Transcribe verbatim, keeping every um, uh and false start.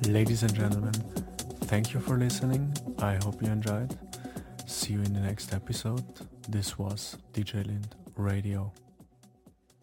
Ladies and gentlemen, thank you for listening. I hope you enjoyed. See you in the next episode. This was D J Lind Radio.